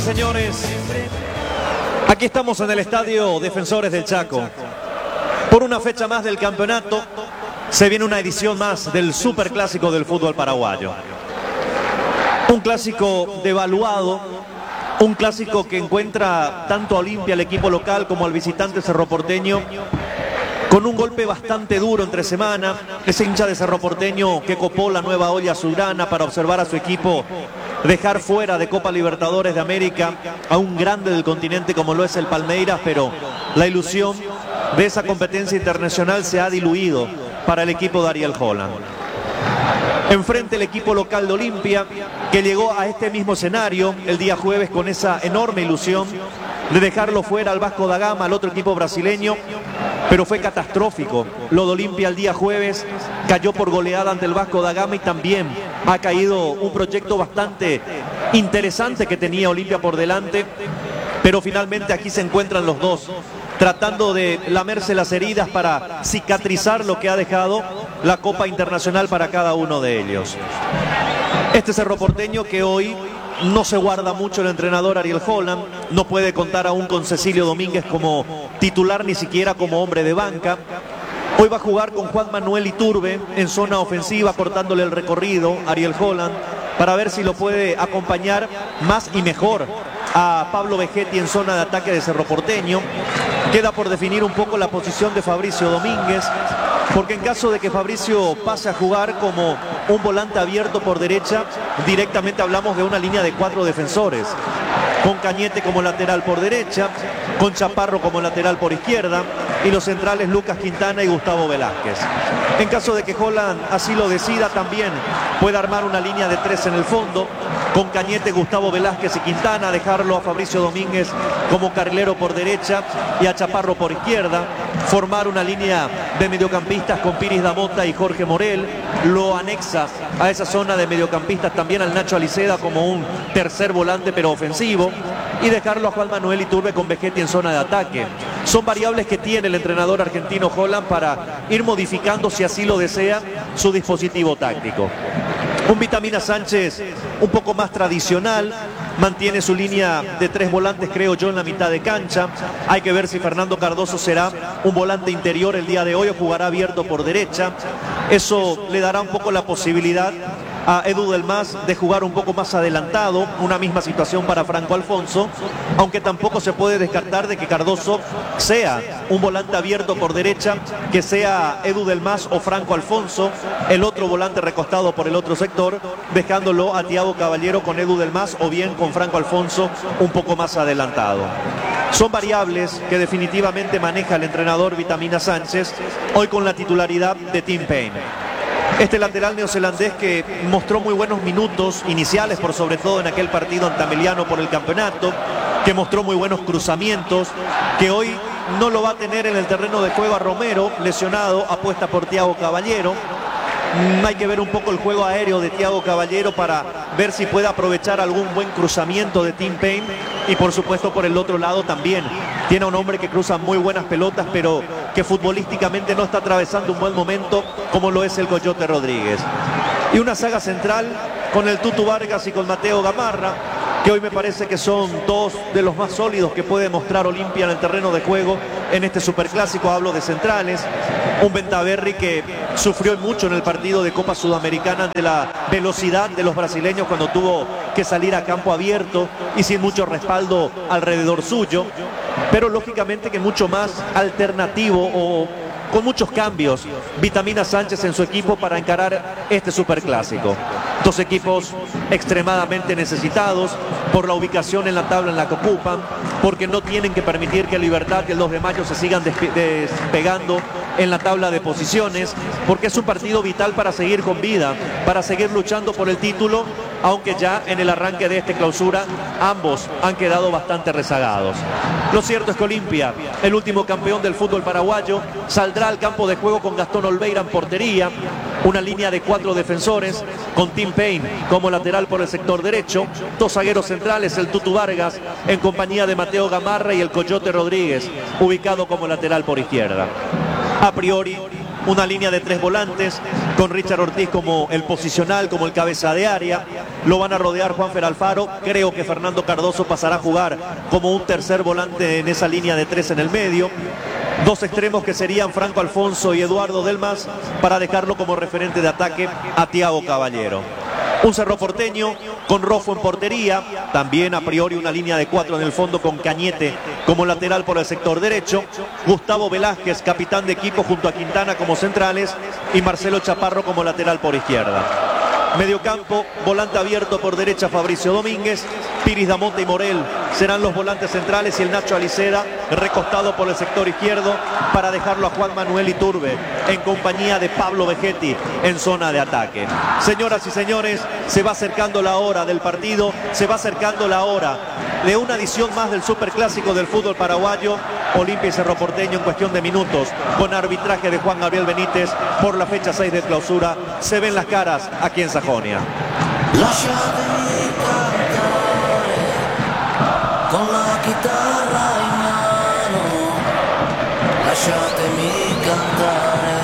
señores, aquí estamos en el Estadio Defensores del Chaco. Por una fecha más del campeonato, se viene una edición más del superclásico del fútbol paraguayo. Un clásico devaluado, un clásico que encuentra tanto a Olimpia, el equipo local, como al visitante Cerro Porteño, con un golpe bastante duro entre semana. Ese hincha de Cerro Porteño que copó la nueva olla azulgrana para observar a su equipo dejar fuera de Copa Libertadores de América a un grande del continente como lo es el Palmeiras, pero la ilusión de esa competencia internacional se ha diluido para el equipo de Ariel Holland. Enfrente el equipo local de Olimpia, que llegó a este mismo escenario el día jueves con esa enorme ilusión de dejarlo fuera al Vasco da Gama, al otro equipo brasileño, pero fue catastrófico. Lo de Olimpia el día jueves cayó por goleada ante el Vasco da Gama y también ha caído un proyecto bastante interesante que tenía Olimpia por delante, pero finalmente aquí se encuentran los dos, tratando de lamerse las heridas para cicatrizar lo que ha dejado la Copa Internacional para cada uno de ellos. Este Cerro Porteño que hoy no se guarda mucho el entrenador Ariel Holland, no puede contar aún con Cecilio Domínguez como titular, ni siquiera como hombre de banca. Hoy va a jugar con Juan Manuel Iturbe en zona ofensiva, cortándole el recorrido a Ariel Holland, para ver si lo puede acompañar más y mejor a Pablo Vegetti en zona de ataque de Cerro Porteño. Queda por definir un poco la posición de Fabricio Domínguez, porque en caso de que Fabricio pase a jugar como un volante abierto por derecha, directamente hablamos de una línea de 4 defensores, con Cañete como lateral por derecha, con Chaparro como lateral por izquierda, y los centrales Lucas Quintana y Gustavo Velázquez. En caso de que Holland así lo decida, también puede armar una línea de 3 en el fondo, con Cañete, Gustavo Velázquez y Quintana, dejarlo a Fabricio Domínguez como carrilero por derecha y a Chaparro por izquierda, formar una línea de mediocampistas con Piris Damota y Jorge Morel, lo anexa a esa zona de mediocampistas también al Nacho Aliceda como un tercer volante pero ofensivo, y dejarlo a Juan Manuel Iturbe con Vegetti en zona de ataque. Son variables que tiene el entrenador argentino Holland para ir modificando, si así lo desea, su dispositivo táctico. Un Vitamina Sánchez un poco más tradicional, mantiene su línea de 3 volantes, creo yo, en la mitad de cancha. Hay que ver si Fernando Cardoso será un volante interior el día de hoy o jugará abierto por derecha. Eso le dará un poco la posibilidad a Edu del Mas de jugar un poco más adelantado, una misma situación para Franco Alfonso, aunque tampoco se puede descartar de que Cardoso sea un volante abierto por derecha, que sea Edu del Mas o Franco Alfonso, el otro volante recostado por el otro sector, dejándolo a Thiago Caballero con Edu del Mas o bien con Franco Alfonso un poco más adelantado. Son variables que definitivamente maneja el entrenador Vitamina Sánchez, hoy con la titularidad de Tim Payne. Este lateral neozelandés que mostró muy buenos minutos iniciales, por sobre todo en aquel partido ante Ameliano por el campeonato, que mostró muy buenos cruzamientos, que hoy no lo va a tener en el terreno de juego a Romero, lesionado, apuesta por Thiago Caballero. Hay que ver un poco el juego aéreo de Thiago Caballero para ver si puede aprovechar algún buen cruzamiento de Tim Payne, y por supuesto por el otro lado también tiene a un hombre que cruza muy buenas pelotas, pero que futbolísticamente no está atravesando un buen momento como lo es el Coyote Rodríguez. Y una saga central con el Tutu Vargas y con Mateo Gamarra, que hoy me parece que son dos de los más sólidos que puede mostrar Olimpia en el terreno de juego en este superclásico. Hablo de centrales, un Bentaberri que sufrió mucho en el partido de Copa Sudamericana ante la velocidad de los brasileños cuando tuvo que salir a campo abierto y sin mucho respaldo alrededor suyo, pero lógicamente que mucho más alternativo o con muchos cambios Vitamina Sánchez en su equipo para encarar este superclásico. Dos equipos extremadamente necesitados por la ubicación en la tabla en la que ocupan, porque no tienen que permitir que Libertad y el 2 de mayo se sigan despegando en la tabla de posiciones, porque es un partido vital para seguir con vida, para seguir luchando por el título, aunque ya en el arranque de esta clausura ambos han quedado bastante rezagados. Lo cierto es que Olimpia, el último campeón del fútbol paraguayo, saldrá al campo de juego con Gastón Olveira en portería, una línea de 4 defensores con Tim Payne como lateral por el sector derecho, 2 zagueros centrales, el Tutu Vargas en compañía de Mateo Gamarra y el Coyote Rodríguez ubicado como lateral por izquierda. A priori una línea de 3 volantes, con Richard Ortiz como el posicional, como el cabeza de área. Lo van a rodear Juanfer Alfaro. Creo que Fernando Cardoso pasará a jugar como un tercer volante en esa línea de 3 en el medio. Dos extremos que serían Franco Alfonso y Eduardo Delmas, para dejarlo como referente de ataque a Thiago Caballero. Un Cerro Porteño con Rojo en portería, también a priori una línea de 4 en el fondo con Cañete como lateral por el sector derecho, Gustavo Velázquez, capitán de equipo, junto a Quintana como centrales, y Marcelo Chaparro como lateral por izquierda. Mediocampo, volante abierto por derecha Fabricio Domínguez, Piris Damonte y Morel serán los volantes centrales, y el Nacho Aliceda recostado por el sector izquierdo para dejarlo a Juan Manuel Iturbe en compañía de Pablo Vegetti en zona de ataque. Señoras y señores, se va acercando la hora del partido, se va acercando la hora de una edición más del Superclásico del fútbol paraguayo. Olimpia y Cerro Porteño en cuestión de minutos, con arbitraje de Juan Gabriel Benítez por la fecha 6 de clausura. Se ven las caras aquí en Sajonia. Lasciatemi cantare con la chitarra in mano, lasciatemi cantare,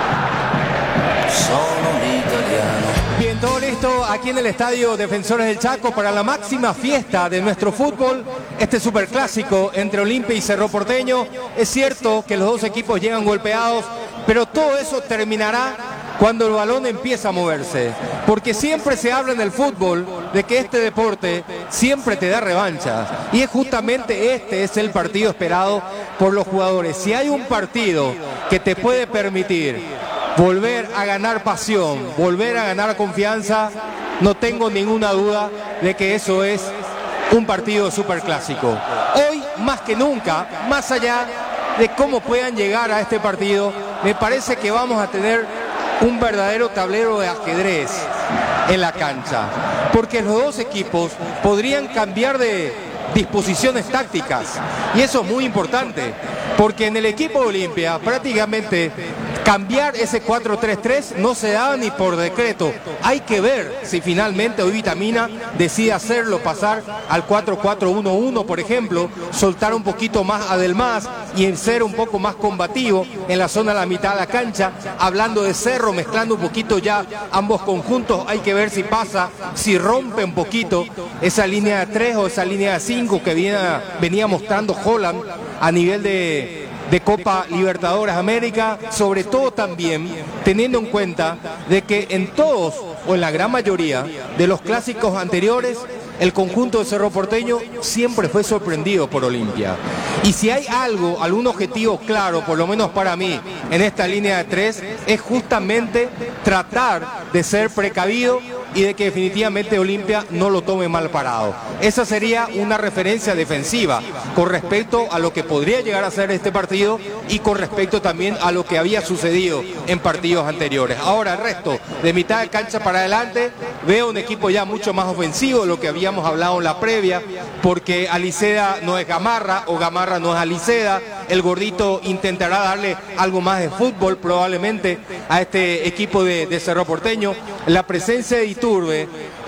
sono un italiano. Bien, todo listo aquí en el Estadio Defensores del Chaco para la máxima fiesta de nuestro fútbol, este superclásico entre Olimpia y Cerro Porteño. Es cierto que los dos equipos llegan golpeados, pero todo eso terminará cuando el balón empieza a moverse, porque siempre se habla en el fútbol de que este deporte siempre te da revanchas, y es justamente este es el partido esperado por los jugadores. Si hay un partido que te puede permitir volver a ganar pasión, volver a ganar confianza, no tengo ninguna duda de que eso es un partido superclásico. Hoy más que nunca, más allá de cómo puedan llegar a este partido, me parece que vamos a tener un verdadero tablero de ajedrez en la cancha, porque los dos equipos podrían cambiar de disposiciones tácticas, y eso es muy importante, porque en el equipo de Olimpia prácticamente cambiar ese 4-3-3 no se da ni por decreto. Hay que ver si finalmente hoy Vitamina decide hacerlo, pasar al 4-4-1-1, por ejemplo, soltar un poquito más a Delmas y ser un poco más combativo en la zona de la mitad de la cancha. Hablando de Cerro, mezclando un poquito ya ambos conjuntos, hay que ver si pasa, si rompe un poquito esa línea de 3 o esa línea de 5 que venía mostrando Holland a nivel de Copa Libertadores América, sobre todo también teniendo en cuenta de que en todos o en la gran mayoría de los clásicos anteriores el conjunto de Cerro Porteño siempre fue sorprendido por Olimpia. Y si hay algo, algún objetivo claro, por lo menos para mí, en esta línea de 3, es justamente tratar de ser precavido y de que definitivamente Olimpia no lo tome mal parado. Esa sería una referencia defensiva con respecto a lo que podría llegar a ser este partido y con respecto también a lo que había sucedido en partidos anteriores. Ahora el resto, de mitad de cancha para adelante, veo un equipo ya mucho más ofensivo de lo que habíamos hablado en la previa, porque Aliceda no es Gamarra o Gamarra no es Aliceda. El gordito intentará darle algo más de fútbol probablemente a este equipo de Cerro Porteño. La presencia de Iturbe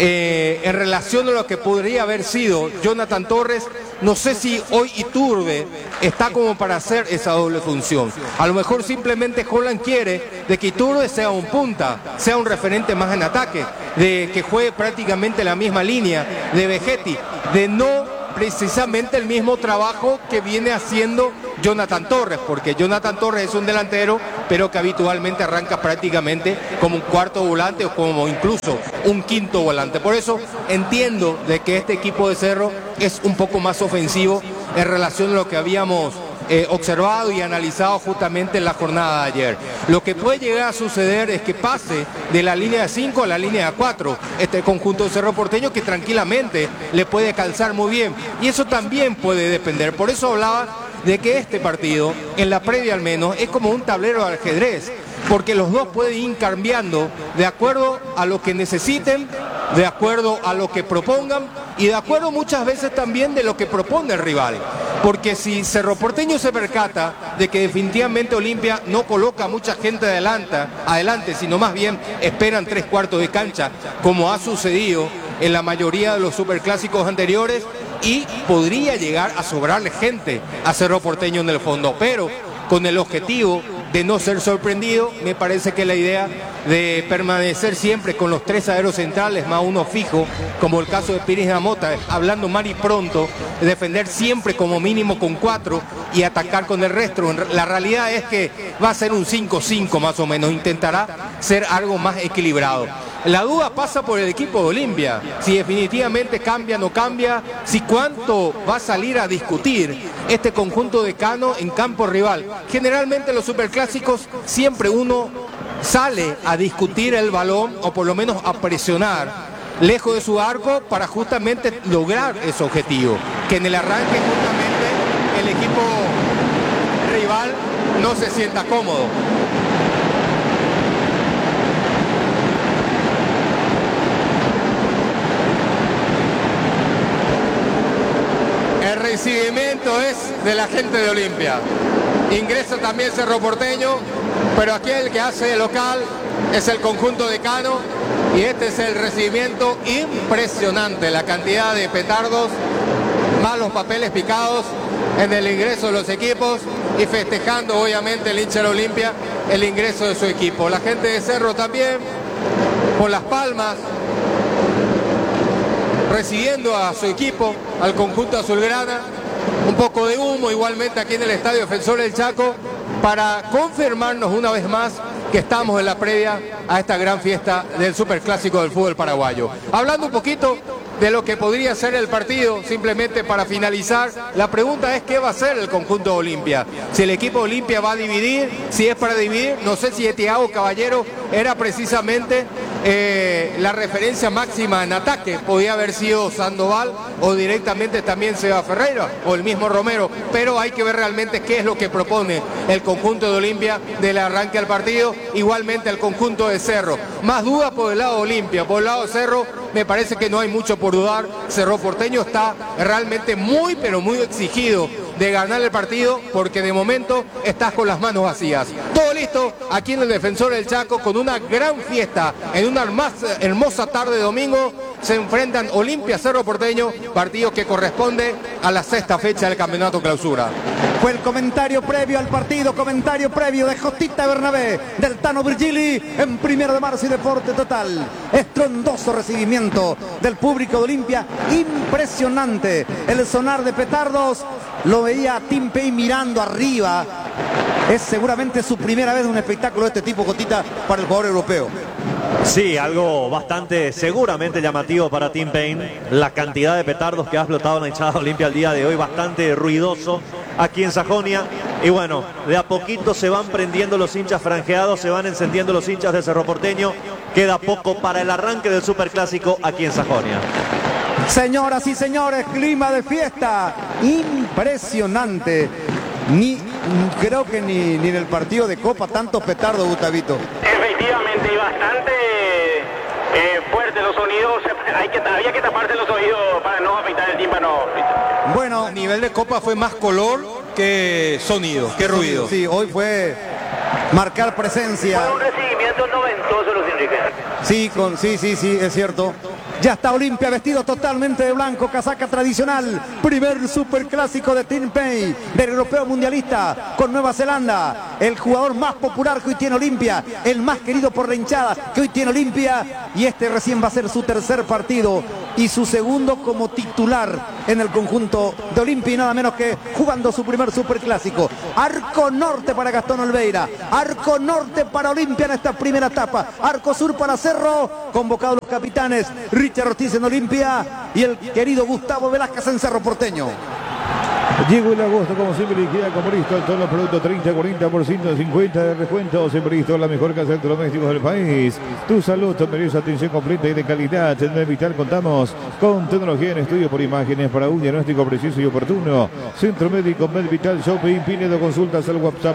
en relación a lo que podría haber sido Jonathan Torres, no sé si hoy Iturbe está como para hacer esa doble función. A lo mejor simplemente Holland quiere de que Iturbe sea un punta, sea un referente más en ataque, de que juegue prácticamente la misma línea de Vegetti, de no precisamente el mismo trabajo que viene haciendo Jonathan Torres, porque Jonathan Torres es un delantero, pero que habitualmente arranca prácticamente como un cuarto volante o como incluso un quinto volante. Por eso entiendo de que este equipo de Cerro es un poco más ofensivo en relación a lo que habíamos observado y analizado justamente en la jornada de ayer. Lo que puede llegar a suceder es que pase de la línea de 5 a la línea de 4 este conjunto de Cerro Porteño, que tranquilamente le puede calzar muy bien, y eso también puede depender. Por eso hablaba de que este partido, en la previa al menos, es como un tablero de ajedrez, porque los dos pueden ir cambiando de acuerdo a lo que necesiten, de acuerdo a lo que propongan y de acuerdo muchas veces también de lo que propone el rival. Porque si Cerro Porteño se percata de que definitivamente Olimpia no coloca mucha gente adelante, sino más bien esperan 3/4 de cancha, como ha sucedido en la mayoría de los superclásicos anteriores, y podría llegar a sobrarle gente a Cerro Porteño en el fondo, pero con el objetivo de no ser sorprendido. Me parece que la idea de permanecer siempre con los 3 zagueros centrales más uno fijo, como el caso de Pires Amota, hablando mal y pronto, defender siempre como mínimo con 4 y atacar con el resto. La realidad es que va a ser un 5-5 más o menos, intentará ser algo más equilibrado. La duda pasa por el equipo de Olimpia, si definitivamente cambia o no cambia, si cuánto va a salir a discutir este conjunto de Cano en campo rival. Generalmente en los superclásicos siempre uno sale a discutir el balón o por lo menos a presionar lejos de su arco para justamente lograr ese objetivo, que en el arranque justamente el equipo rival no se sienta cómodo. El recibimiento es de la gente de Olimpia. Ingresa también Cerro Porteño, pero aquí el que hace de local es el conjunto de Cano y este es el recibimiento impresionante, la cantidad de petardos, más los papeles picados en el ingreso de los equipos y festejando obviamente el hincha de Olimpia el ingreso de su equipo. La gente de Cerro también con las palmas recibiendo a su equipo, al conjunto azulgrana, un poco de humo igualmente aquí en el Estadio Defensores del Chaco para confirmarnos una vez más que estamos en la previa a esta gran fiesta del Superclásico del fútbol paraguayo. Hablando un poquito de lo que podría ser el partido, simplemente para finalizar, la pregunta es qué va a hacer el conjunto de Olimpia. Si el equipo de Olimpia va a dividir, si es para dividir, no sé si Thiago Caballero era precisamente la referencia máxima en ataque, podía haber sido Sandoval o directamente también Seba Ferreira o el mismo Romero, pero hay que ver realmente qué es lo que propone el conjunto de Olimpia del arranque al partido, igualmente el conjunto de Cerro. Más duda por el lado de Olimpia, por el lado de Cerro me parece que no hay mucho por dudar. Cerro Porteño está realmente muy pero muy exigido de ganar el partido porque de momento estás con las manos vacías. Todo listo aquí en el Defensor del Chaco con una gran fiesta en una hermosa tarde de domingo. Se enfrentan Olimpia Cerro Porteño, partido que corresponde a la 6ª fecha del Campeonato Clausura. Fue el comentario previo al partido, comentario previo de Jotita Bernabé, del Tano Virgili en 1 de marzo y Deporte Total. Estrondoso recibimiento del público de Olimpia, impresionante. El sonar de petardos, lo veía a Tim Pay mirando arriba. Es seguramente su primera vez en un espectáculo de este tipo, Jotita, para el jugador europeo. Sí, algo bastante seguramente llamativo para Tim Payne. La cantidad de petardos que ha explotado la hinchada de Olimpia el día de hoy, bastante ruidoso aquí en Sajonia. Y bueno, de a poquito se van prendiendo los hinchas franjeados, se van encendiendo los hinchas de Cerro Porteño. Queda poco para el arranque del Superclásico aquí en Sajonia. Señoras y señores, clima de fiesta impresionante. Creo que ni en el partido de Copa tantos petardos, Gustavito. Efectivamente, y bastante fuerte los sonidos. Había que taparse los oídos para no afectar el tímpano. Bueno, a nivel de Copa fue más color que sonido, que ruido. Sí, hoy fue marcar presencia. Fue un recibimiento noventoso, Luis Enrique. Sí, es cierto. Ya está Olimpia vestido totalmente de blanco, casaca tradicional. Primer superclásico de Tim Payne, del europeo mundialista con Nueva Zelanda. El jugador más popular que hoy tiene Olimpia, el más querido por la hinchada que hoy tiene Olimpia. Y este recién va a ser su 3er partido y su 2º como titular en el conjunto de Olimpia y nada menos que jugando su primer superclásico. Arco norte para Gastón Olveira, arco norte para Olimpia en esta primera etapa, arco sur para Cerro, convocados los capitanes Richard Ortiz en Olimpia y el querido Gustavo Velázquez en Cerro Porteño. Llegó el agosto, como siempre, liquida como listo en todos los productos 30, 40%, 50% de descuento. Siempre listo, la mejor casa de electrodomésticos del país. Tu salud, tu merece atención completa y de calidad. En Medvital contamos con tecnología en estudio por imágenes para un diagnóstico preciso y oportuno. Centro Médico Medvital Shopping. Pinedo, consultas al WhatsApp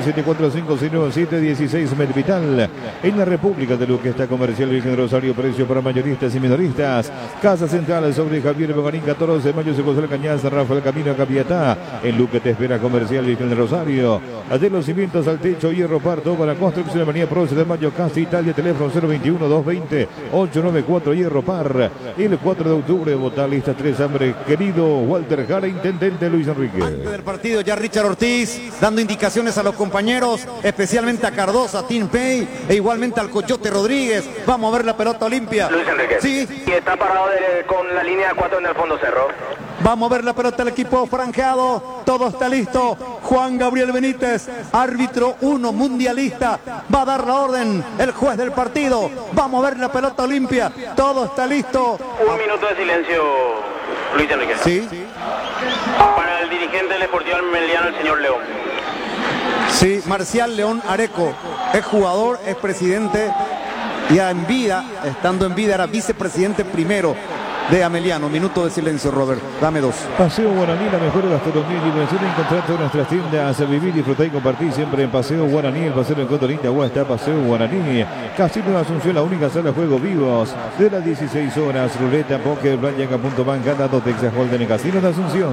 09745697716 Medvital. En la República de Luque está Comercial Virgen de Rosario, precio para mayoristas y minoristas. Casa Central sobre Javier Bogarín 14, Mayo Secosal Cañas, Rafael Camino Capiatá. está. En Luque te espera Comercial Virgen Rosario. De los cimientos al techo, hierro parto para construcción, Avenida Prócer de Mayo, Casa Italia, teléfono 021-220-894, hierro par. El 4 de octubre, Botalista 3 Hambre, querido Walter Jara, intendente Luis Enrique. Antes del partido ya Richard Ortiz dando indicaciones a los compañeros, especialmente a Cardoso, a Tim Pay e igualmente al Coyote Rodríguez. Vamos a ver la pelota Olimpia. Luis Enrique. Sí. Y está parado con la línea 4 en el fondo cerro. Vamos a ver la pelota del equipo franjeado. Todo está listo. Juan Gabriel Benítez, árbitro 1, mundialista. Va a dar la orden el juez del partido. Vamos a ver la pelota Olimpia. Todo está listo. Un minuto de silencio, Luis Enrique. Sí. Para el dirigente del Sportivo Meliano, el señor León. Sí, Marcial León Areco. Es jugador, es presidente. Ya en vida, estando en vida, era vicepresidente primero de Ameliano. Minuto de silencio, Robert. Dame 2. Paseo Guaraní, la mejor gastronomía y diversión. Encontrar todas nuestras tiendas, vivir, disfrutar y compartir siempre en Paseo Guaraní. El paseo en Cotorín, Agua está Paseo Guaraní. Casino de Asunción, la única sala de juegos vivos de las 16 horas. Ruleta, póker, Blanca.bank, ganado Texas Holden en Casino de Asunción.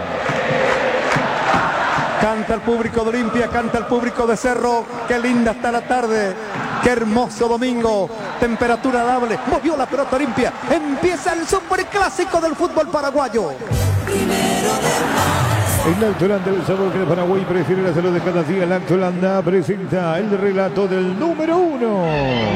Canta el público de Olimpia, canta el público de Cerro. Qué linda está la tarde. Qué hermoso domingo. Temperatura agradable. Movió la pelota Olimpia. Empieza el superclásico del fútbol paraguayo. El Lactolanda, el sabor que el Paraguay prefiere la salud de cada día. Lactolanda presenta el relato del número 1.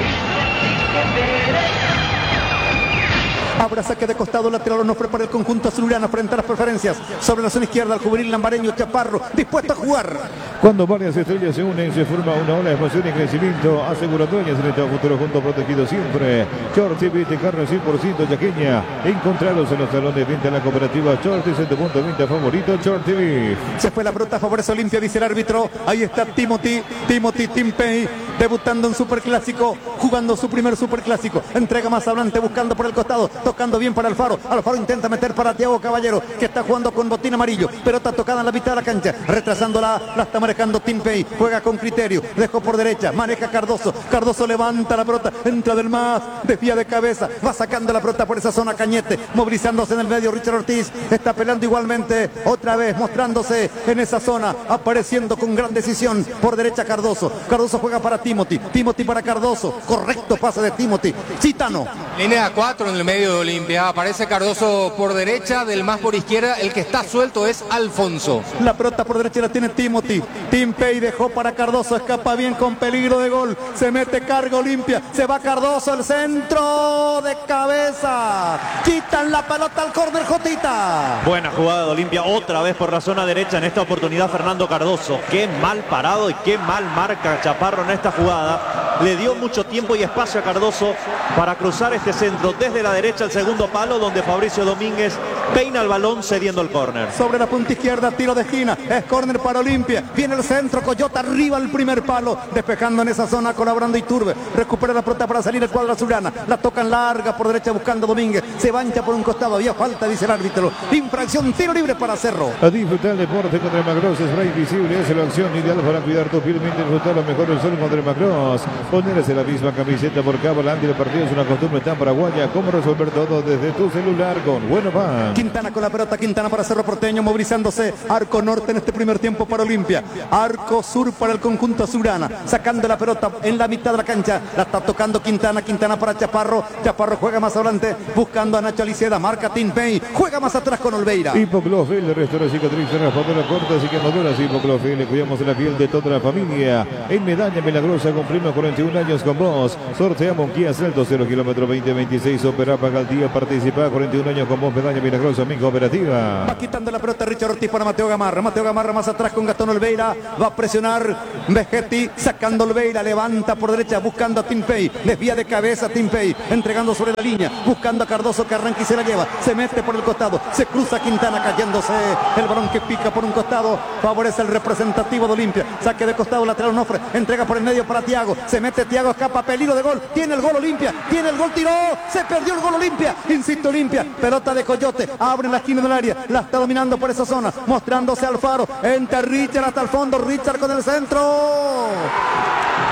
Habrá saque de costado lateral, no prepara el conjunto azulgrana frente a las preferencias. Sobre la zona izquierda, el juvenil lambareño Chaparro, dispuesto a jugar. Cuando varias estrellas se unen, se forma una ola de expansión y crecimiento. Aseguradoras en el futuro junto protegido siempre. Short TV de carne 100% yaqueña. Encontraros en los salones de venta de la cooperativa Short, en tu punto de venta favorito, Short TV. Se fue la pelota, favorece Olimpia, dice el árbitro. Ahí está Timothy Timpey, debutando en Superclásico, jugando su primer Superclásico. Entrega más adelante, buscando por el costado, tocando bien para Alfaro. Alfaro intenta meter para Thiago Caballero, que está jugando con botín amarillo. Pelota tocada en la mitad de la cancha, retrasándola, la está manejando Timpey. Juega con criterio, dejó por derecha, maneja Cardoso. Cardoso levanta la pelota, entra del más, desvía de cabeza, va sacando la pelota por esa zona Cañete, movilizándose en el medio. Richard Ortiz está peleando igualmente, otra vez mostrándose en esa zona, apareciendo con gran decisión por derecha Cardoso. Cardoso juega para Timothy para Cardoso, correcto pase de Timothy. Chitano. Línea 4 en el medio de Olimpia. Aparece Cardoso por derecha, del más por izquierda. El que está suelto es Alfonso. La pelota por derecha la tiene Timothy. Timpey dejó para Cardoso, escapa bien con peligro de gol. Se mete carga Olimpia, se va Cardoso, el centro de cabeza. Quitan la pelota al córner, Jotita. Buena jugada de Olimpia, otra vez por la zona derecha, en esta oportunidad Fernando Cardoso. Qué mal parado y qué mal marca Chaparro en esta jugada. Le dio mucho tiempo y espacio a Cardoso para cruzar este centro desde la derecha al segundo palo, donde Fabricio Domínguez peina el balón cediendo el córner. Sobre la punta izquierda, tiro de esquina, es córner para Olimpia. Viene el centro, Coyota arriba el primer palo, despejando en esa zona, colaborando Iturbe. Recupera la pelota para salir el cuadro azulgrana. La tocan larga por derecha buscando Domínguez. Se bancha por un costado, había falta, dice el árbitro. Infracción, tiro libre para Cerro. A disfrutar el deporte contra el Macross, spray visible, es la opción ideal para cuidar tu piel, disfrutar lo mejor del sol contra el Macross. Ponerse la misma camiseta por cabo delante del partido es una costumbre tan paraguaya como resolver todo desde tu celular con Bueno Pan. Quintana con la pelota, Quintana para Cerro Porteño, movilizándose. Arco norte en este primer tiempo para Olimpia. Arco sur para el conjunto azulgrana, sacando la pelota en la mitad de la cancha. La está tocando Quintana, Quintana para Chaparro. Chaparro juega más adelante, buscando a Nacho Aliceda. Marca Timpey, juega más atrás con Olveira. Hipoclofil, restaura cicatriz, raspadura cortas y quemaduras. Hipoclofil, le cuidamos de la piel de toda la familia. En Medalla Milagrosa cumplimos 41 años con vos. Sorteamos un Kia Celto 0 kilómetro 2026. Opera, paga al día, participa 41 años con vos. Medalla Milagrosa, mi cooperativa. Va quitando la pelota Richard Ortiz para Mateo Gamarra. Mateo Gamarra más atrás con Gastón Olveira. Va a presionar Vegetti, sacando Olveira. Levanta por derecha, buscando a Timpey. Desvía de cabeza Timpey, entregando sobre la línea, buscando a Cardoso que arranca y se la lleva. Se mete por el costado, se cruza Quintana cayéndose. El balón que pica por un costado favorece el representativo de Olimpia. Saque de costado, lateral Onofre. Entrega por el medio para Thiago. Se mete Thiago, escapa, peligro de gol. Tiene el gol Olimpia, tiene el gol, tiró. Se perdió el gol Olimpia. Insiste Olimpia. Pelota de Coyote, abre la esquina del área. La está dominando por esa zona, mostrándose Alfaro. Entra Richard hasta el fondo. Richard con el centro.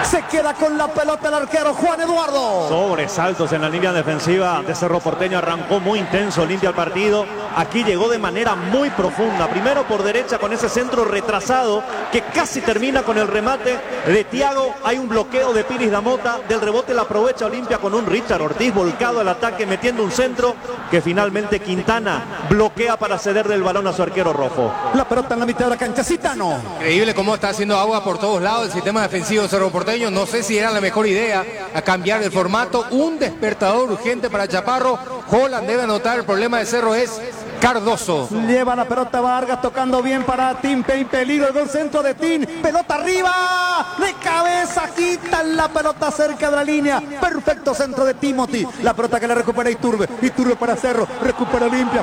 Se queda con la pelota el arquero Juan Eduardo. Sobresaltos en la línea defensiva de Cerro Porteño. Arrancó muy intenso, limpia el partido. Aquí llegó de manera muy profunda. Primero por derecha con ese centro retrasado que casi termina con el remate de Thiago. Hay un bloqueo de Piris Damota. Del rebote la aprovecha Olimpia con un Richard Ortiz volcado al ataque, metiendo un centro que finalmente Quintana bloquea para ceder del balón a su arquero rojo. La pelota en la mitad de la cancha, Citano. Increíble cómo está haciendo agua por todos lados el sistema defensivo de Cerro Porteño. No sé si era la mejor idea a cambiar el formato. Un despertador urgente para Chaparro. Holland debe anotar. El problema de Cerro es Cardoso. Lleva la pelota Vargas tocando bien para Tim Pay. Peligro el gol centro de Tim. Pelota arriba. De cabeza quitan la pelota cerca de la línea. Perfecto centro de Timothy. La pelota que le recupera Iturbe. Iturbe para Cerro. Recupera Olimpia.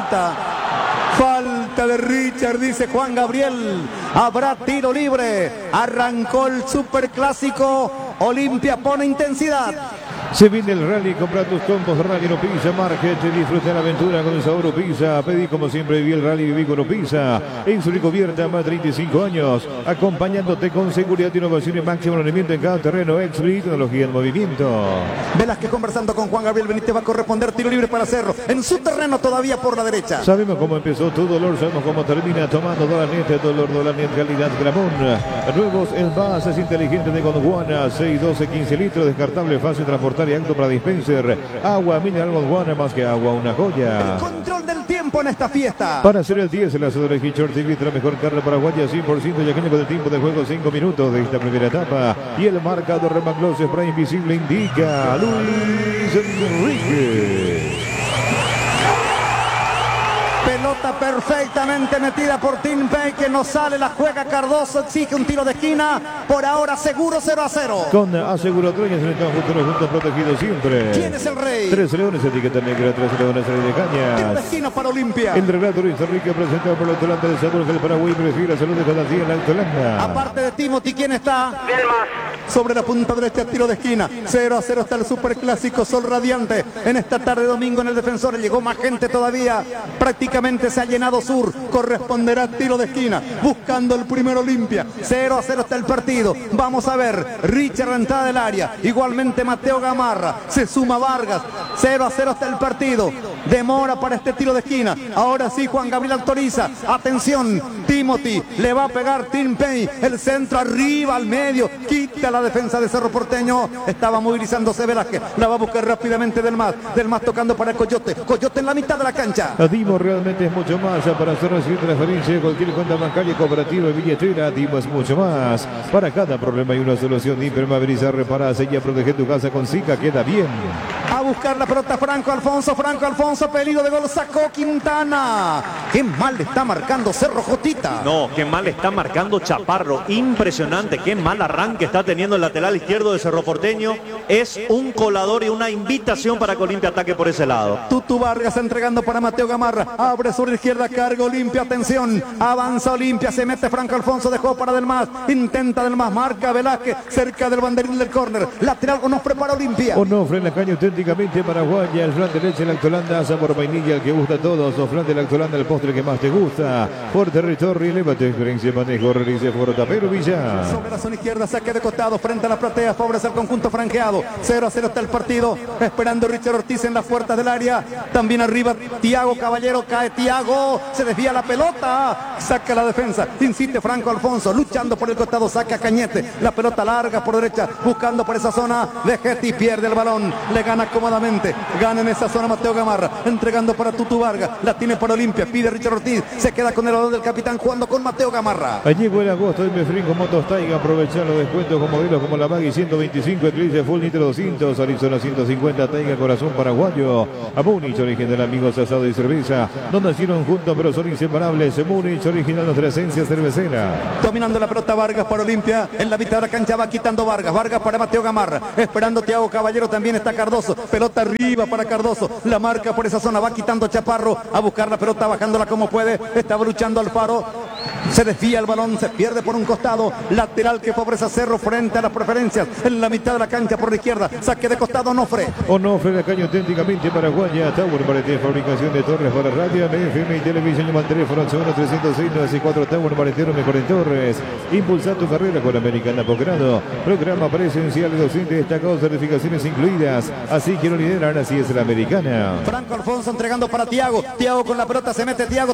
Falta de Richard, dice Juan Gabriel. Habrá tiro libre. Arrancó el superclásico. Olimpia pone intensidad. Se viene el rally, compra tus combos Rally Oropisa Market, disfruta la aventura con el sabor Oropisa. Pedí como siempre, viví el rally, viví con Oropisa. En su cubierta, más de 35 años, acompañándote con seguridad, innovación y máximo rendimiento en cada terreno. Exfree, tecnología en movimiento. Velázquez conversando con Juan Gabriel Benítez, va a corresponder tiro libre para Cerro. En su terreno todavía por la derecha. Sabemos cómo empezó tu dolor, sabemos cómo termina. Tomando Dolanet, dolor Dolanet, calidad Gramón. Nuevos envases inteligentes de Gondwana, 6, 12, 15 litros, descartable, fácil transportar y alto para dispenser. Agua mineral Gondwana, más que agua, una joya. El control del tiempo en esta fiesta. Para hacer el 10, el asador de Hichor TV, la mejor carne paraguaya, 100% yaqueño con el tiempo de juego, 5 minutos de esta primera etapa. Y el marcador Remanglos Spray Invisible indica a Luis Enrique. Pelota perfectamente metida por Tim Pay, que no sale, la juega Cardoso, exige un tiro de esquina. Por ahora seguro 0-0. Con aseguratorias en el juntos protegidos siempre. ¿Quién es el rey? 3 leones, etiqueta negra, 3 leones, rey de Tiro de cañas. esquina para Olimpia. El relato Luis Enrique presentado por el Atlanta de Seguros del Paraguay, prefiere la salud de cada día en la Atlanta. Aparte de Timothy, ¿quién está? Delmas. Sobre la punta derecha, tiro de esquina. 0-0 está el superclásico, sol radiante. En esta tarde domingo en el Defensor llegó más gente todavía. Prácticamente se ha llenado Sur. Corresponderá tiro de esquina. Buscando el primer Olimpia. 0-0 está el partido. Vamos a ver. Richard entrada del área. Igualmente Mateo Gamarra. Se suma Vargas. 0-0 está el partido. Demora para este tiro de esquina. Ahora sí Juan Gabriel autoriza. Atención. Timothy le va a pegar Tim Pay. El centro arriba al medio. Quita la defensa de Cerro Porteño. Estaba movilizándose Velázquez. La va a buscar rápidamente Delmas. Delmas tocando para Coyote. Coyote en la mitad de la cancha. Dimo realmente es mucho más. Para hacer recibir transferencia de cualquier cuenta bancaria, cooperativa y billetera, Dimo es mucho más. Para cada problema hay una solución. Impermeabilizar, reparar, sellar, proteger tu casa con Zika. Queda bien. A buscar la pelota Franco Alfonso, peligro de gol, sacó Quintana. Qué mal está marcando Cerro Jotita. No, qué mal está marcando Chaparro. Impresionante, qué mal arranque está teniendo el lateral izquierdo de Cerro Porteño. Es un colador y una invitación para que Olimpia ataque por ese lado. Tutu Vargas entregando para Mateo Gamarra. Abre sobre la izquierda, carga Olimpia, atención. Avanza Olimpia, se mete Franco Alfonso, dejó para Delmas. Intenta Delmas, marca Velázquez, cerca del banderín del córner. Lateral o nos prepara Olimpia. Onofre en la caña auténticamente paraguaya. El flan de leche, la Lactolanda, sabor vainilla, el que gusta a todos. O flan de Lactolanda, el postre que más te gusta. Por territorio, eleva tu experiencia, manejo, realice por Tapero Villa. Sobre la zona izquierda, saque de costado, frente a la platea, favorece al conjunto franqueado. 0-0 está el partido, esperando Richard Ortiz en las puertas del área. También arriba Thiago Caballero, cae Thiago, se desvía la pelota, saca la defensa, insiste Franco Alfonso, luchando por el costado, saca Cañete, la pelota larga por derecha, buscando por esa zona, Vegetti pierde el balón, le gana cómodamente, gana en esa zona Mateo Gamarra, entregando para Tutu Vargas, la tiene para Olimpia, pide Richard Ortiz, se queda con el balón del capitán jugando con Mateo Gamarra. Allí fue el agosto de Mefrin con Motos Taiga, aprovechar los descuentos con modelos como la Maggi 125, Eclipse Full Nitro 200, Arizona 150, Taiga Corazón Paraguayo, a Múnich, origen del Amigos Asado y Cerveza, donde nacieron juntos pero son inseparables. Múnich, original nuestra esencia cervecera. Dominando la pelota Vargas para Olimpia, en la mitad de la cancha va quitando Vargas para Mateo Gamarra, esperando Thiago Caballero, también está Cardoso, pelota arriba para Cardoso, la marca por esa zona, va quitando Chaparro, a buscar la pelota, bajándola como puede, estaba luchando Alfaro, Se desvía el balón, se pierde por un costado. Lateral que favorece a Cerro frente a las preferencias. En la mitad de la cancha por la izquierda. Saque de costado Onofre. Onofre, la caña auténticamente paraguaya. Tower Pareté, fabricación de torres para radio, FM y televisión. Llama al teléfono 306-964 Tower Paretero, mejor en torres. Impulsa tu carrera con Americana Posgrado. Programa presencial de docentes destacados, certificaciones incluidas. Así quiero liderar, así es la Americana. Franco Alfonso entregando para Thiago. Thiago con la pelota, se mete Thiago.